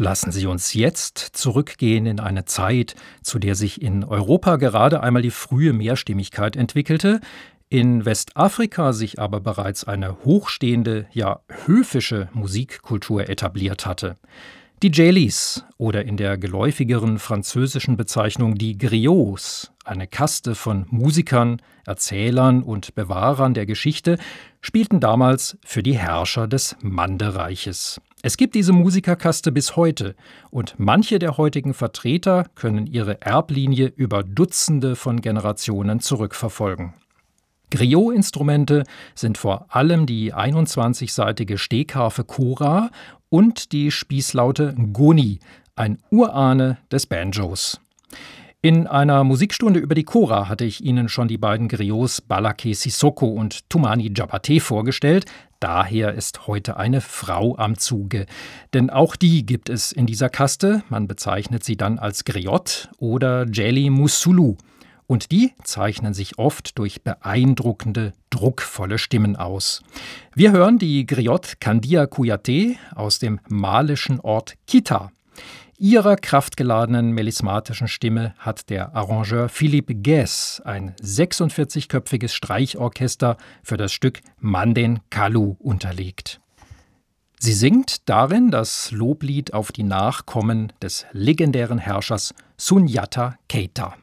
Lassen Sie uns jetzt zurückgehen in eine Zeit, zu der sich in Europa gerade einmal die frühe Mehrstimmigkeit entwickelte, in Westafrika sich aber bereits eine hochstehende, ja höfische Musikkultur etabliert hatte. Die Djélis oder in der geläufigeren französischen Bezeichnung die Griots, eine Kaste von Musikern, Erzählern und Bewahrern der Geschichte, spielten damals für die Herrscher des Mandereiches. Es gibt diese Musikerkaste bis heute und manche der heutigen Vertreter können ihre Erblinie über Dutzende von Generationen zurückverfolgen. Griot-Instrumente sind vor allem die 21-saitige Stegharfe Kora und die Spießlaute Ngoni, ein Urahne des Banjos. In einer Musikstunde über die Kora hatte ich Ihnen schon die beiden Griots Balaké Sissoko und Toumani Diabaté vorgestellt. Daher ist heute eine Frau am Zuge. Denn auch die gibt es in dieser Kaste. Man bezeichnet sie dann als Griot oder Djéli Moussoulou. Und die zeichnen sich oft durch beeindruckende, druckvolle Stimmen aus. Wir hören die Griot Kandia Kouyaté aus dem malischen Ort Kita. Ihrer kraftgeladenen melismatischen Stimme hat der Arrangeur Philippe Guès ein 46-köpfiges Streichorchester für das Stück Manden Kalu unterlegt. Sie singt darin das Loblied auf die Nachkommen des legendären Herrschers Sundiata Keita.